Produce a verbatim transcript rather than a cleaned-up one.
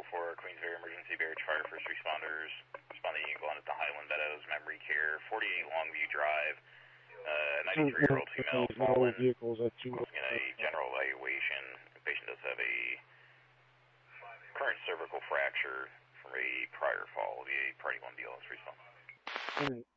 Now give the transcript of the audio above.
for Queensbury Emergency Barrage Fire First Responders, responding Eagle at the Highland Meadows Memory Care, forty-eight Longview Drive. Uh, ninety-three-year-old female fallen, vehicles that you in a general evaluation. The patient does have a current cervical fracture from a prior fall. Will be a Party one B L S response. All right.